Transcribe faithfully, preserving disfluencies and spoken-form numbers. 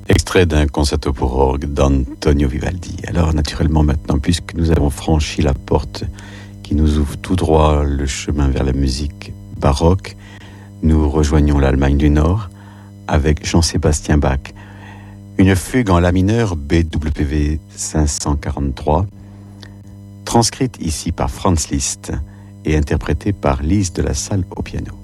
Extrait d'un concerto pour orgue d'Antonio Vivaldi. Alors naturellement maintenant, puisque nous avons franchi la porte qui nous ouvre tout droit le chemin vers la musique baroque, nous rejoignons l'Allemagne du Nord avec Jean-Sébastien Bach. Une fugue en la mineur B W V cinq cent quarante-trois, transcrite ici par Franz Liszt et interprétée par Lise de la Salle au piano.